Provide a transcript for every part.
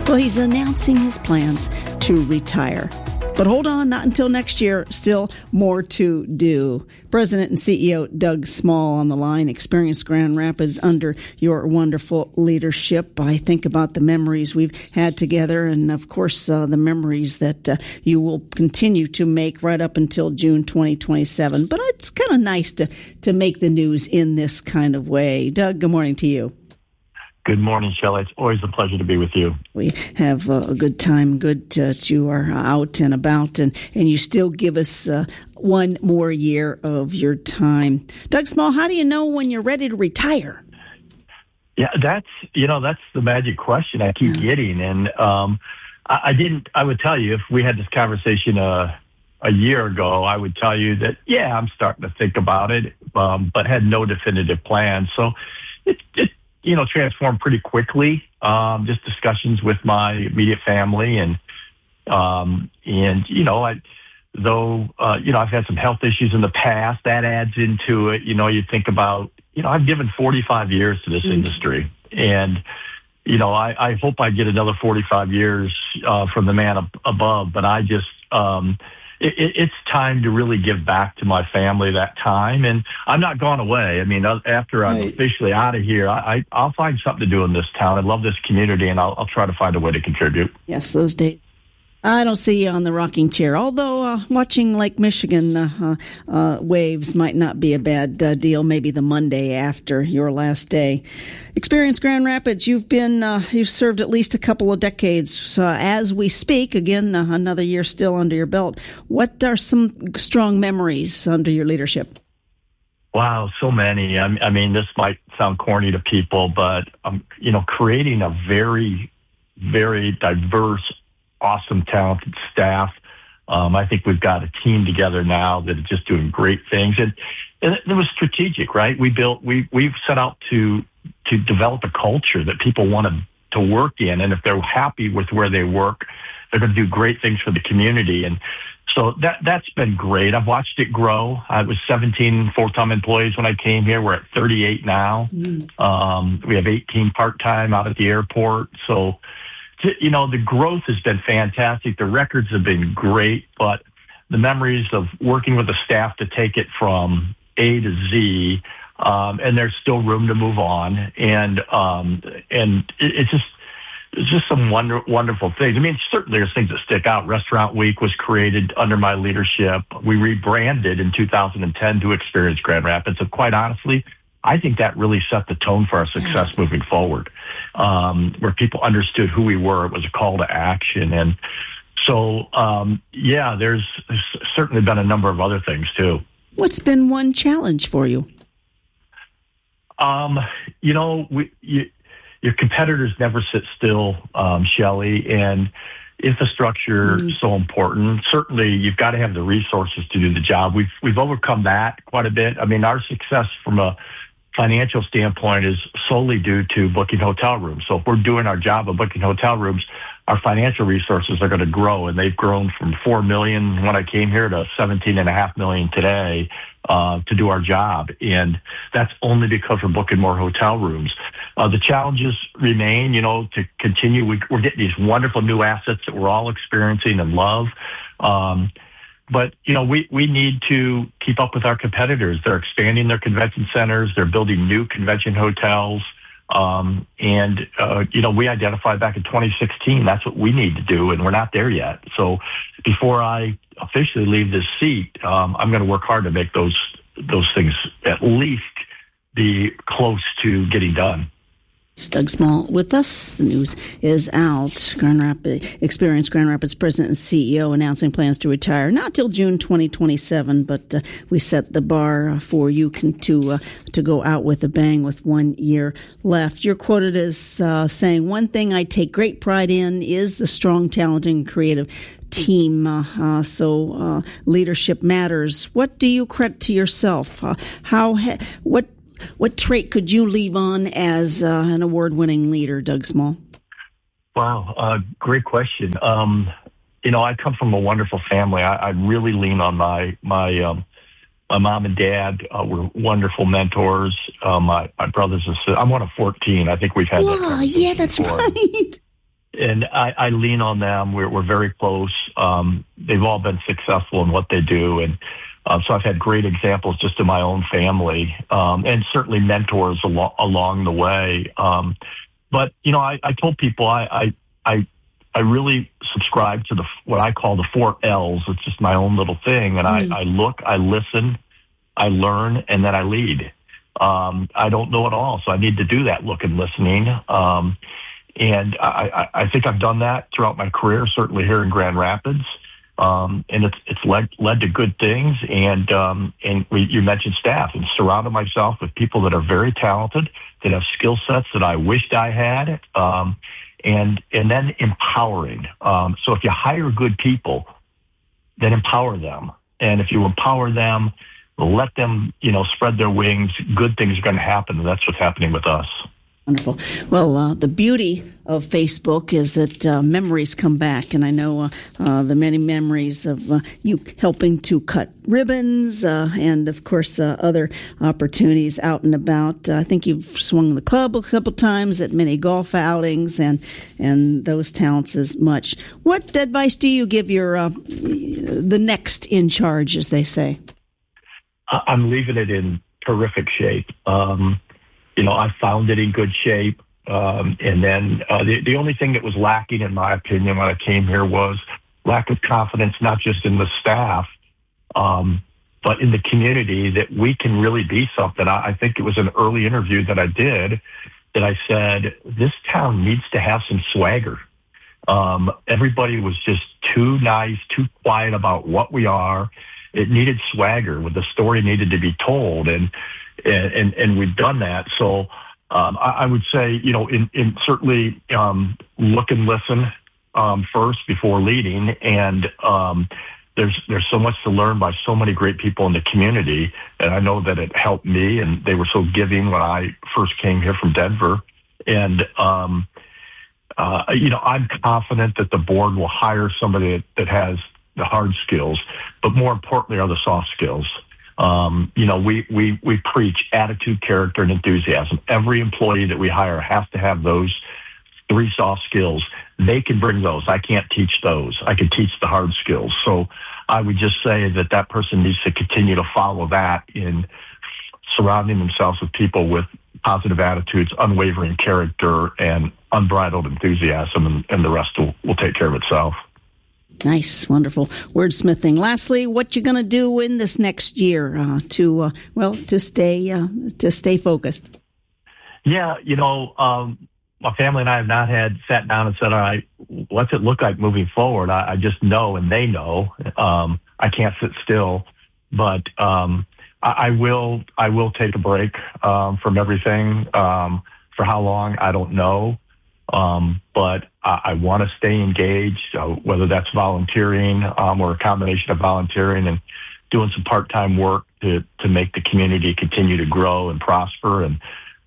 Well, he's announcing his plans to retire. But hold on, not until next year. Still more to do. President and CEO Doug Small on the line. Experienced Grand Rapids under your wonderful leadership. I think about the memories we've had together and, of course, the memories that you will continue to make right up until June 2027. But it's kind of nice to make the news in this kind of way. Doug, good morning to you. Good morning, Shelley. It's always a pleasure to be with you. We have a good time. Good that you are out and about, and you still give us one more year of your time. Doug Small, how do you know when you're ready to retire? Yeah, that's the magic question I keep getting. And I would tell you, if we had this conversation a year ago, I would tell you that, yeah, I'm starting to think about it, but had no definitive plan. So it transformed pretty quickly. Just discussions with my immediate family, and I've had some health issues in the past. That adds into it. You think about, I've given 45 years to this industry, and I hope I get another 45 years from the man above. But I just it's time to really give back to my family that time. And I'm not gone away. I mean, after I'm officially out of here, I'll find something to do in this town. I love this community, and I'll try to find a way to contribute. Yes, those days. I don't see you on the rocking chair, although watching Lake Michigan waves might not be a bad deal, maybe the Monday after your last day. Experience Grand Rapids, you've served at least a couple of decades. So as we speak, again, another year still under your belt. What are some strong memories under your leadership? Wow, so many. I mean, this might sound corny to people, but, creating a very, very diverse, awesome, talented staff. I think we've got a team together now that is just doing great things. And it was strategic, right? We've set out to develop a culture that people want to work in. And if they're happy with where they work, they're going to do great things for the community. And so that's been great. I've watched it grow. I was 17 full-time employees when I came here. We're at 38 now. We have 18 part-time out at the airport. So, the growth has been fantastic. The records have been great, but the memories of working with the staff to take it from A to Z, and there's still room to move on. And it's just some wonderful things. I mean, certainly there's things that stick out. Restaurant Week was created under my leadership. We rebranded in 2010 to Experience Grand Rapids. And quite honestly, I think that really set the tone for our success moving forward, where people understood who we were. It was a call to action. And so, there's certainly been a number of other things, too. What's been one challenge for you? Your competitors never sit still, Shelley, and infrastructure is so important. Certainly, you've got to have the resources to do the job. We've overcome that quite a bit. I mean, our success from a financial standpoint is solely due to booking hotel rooms. So if we're doing our job of booking hotel rooms, our financial resources are going to grow, and they've grown from $4 million when I came here to $17.5 million today to do our job. And that's only because we're booking more hotel rooms. The challenges remain, to continue. We're getting these wonderful new assets that we're all experiencing and love. But, we need to keep up with our competitors. They're expanding their convention centers. They're building new convention hotels. We identified back in 2016, that's what we need to do, and we're not there yet. So before I officially leave this seat, I'm going to work hard to make those things at least be close to getting done. Doug Small with us. The news is out. Experience Grand Rapids President and CEO announcing plans to retire not till June 2027, but we set the bar for you to go out with a bang with 1 year left. You're quoted as saying, "One thing I take great pride in is the strong, talented, and creative team. So leadership matters." What do you credit to yourself? What trait could you leave on as an award-winning leader, Doug Small? Wow, great question. I come from a wonderful family. I really lean on my mom and dad. Were wonderful mentors. My brothers and sisters. I'm one of 14. I think we've had that conversation that's before. right. I lean on them. We're very close. They've all been successful in what they do. And so I've had great examples just in my own family, and certainly mentors along the way. But, I told people I really subscribe to what I call the 4 L's. It's just my own little thing. And I look, I listen, I learn, and then I lead. I don't know it all, so I need to do that look and listening. And I think I've done that throughout my career, certainly here in Grand Rapids. And it's led to good things. And you mentioned staff, and surrounded myself with people that are very talented, that have skill sets that I wished I had. And then empowering. So if you hire good people, then empower them. And if you empower them, let them, spread their wings, good things are going to happen. And that's what's happening with us. Wonderful. Well, the beauty of Facebook is that memories come back, and I know the many memories of you helping to cut ribbons and, of course, other opportunities out and about. I think you've swung the club a couple times at many golf outings and those talents as much. What advice do you give your the next in charge, as they say? I'm leaving it in terrific shape. I found it in good shape. And then the only thing that was lacking, in my opinion, when I came here was lack of confidence, not just in the staff, but in the community, that we can really be something. I think it was an early interview that I did that I said, this town needs to have some swagger. Everybody was just too nice, too quiet about what we are. It needed swagger. The story needed to be told. And we've done that. So I would say, in certainly look and listen first before leading. And there's so much to learn by so many great people in the community. And I know that it helped me, and they were so giving when I first came here from Denver. And, I'm confident that the board will hire somebody that has the hard skills, but more importantly are the soft skills. We preach attitude, character, and enthusiasm. Every employee that we hire has to have those 3 soft skills. They can bring those. I can't teach those. I can teach the hard skills. So I would just say that person needs to continue to follow that in surrounding themselves with people with positive attitudes, unwavering character, and unbridled enthusiasm, and the rest will take care of itself. Nice, wonderful wordsmithing. Lastly, what you going to do in this next year to stay focused? Yeah, my family and I have not sat down and said, all right, what's it look like moving forward? I just know, and they know. I can't sit still, but I will take a break from everything. For how long, I don't know. But I want to stay engaged, whether that's volunteering or a combination of volunteering and doing some part-time work to make the community continue to grow and prosper. And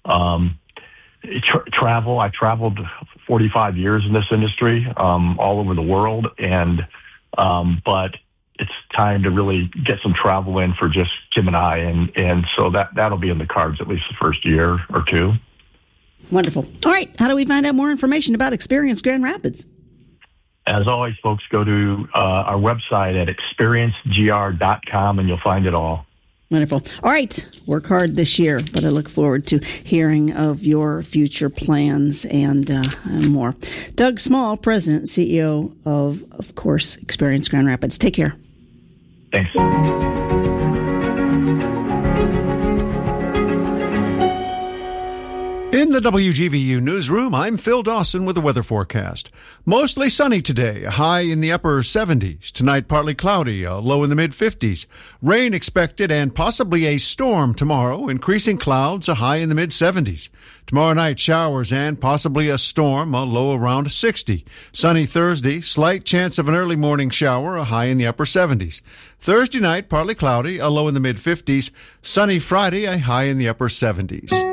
travel. I traveled 45 years in this industry, all over the world, and but it's time to really get some travel in for just Kim and I, and so that'll be in the cards at least the first year or two. Wonderful. All right. How do we find out more information about Experience Grand Rapids? As always, folks, go to our website at experiencegr.com and you'll find it all. Wonderful. All right. Work hard this year, but I look forward to hearing of your future plans and more. Doug Small, President and CEO of course, Experience Grand Rapids. Take care. Thanks. In the WGVU newsroom, I'm Phil Dawson with the weather forecast. Mostly sunny today, a high in the upper 70s. Tonight, partly cloudy, a low in the mid-50s. Rain expected and possibly a storm tomorrow. Increasing clouds, a high in the mid-70s. Tomorrow night, showers and possibly a storm, a low around 60. Sunny Thursday, slight chance of an early morning shower, a high in the upper 70s. Thursday night, partly cloudy, a low in the mid-50s. Sunny Friday, a high in the upper 70s.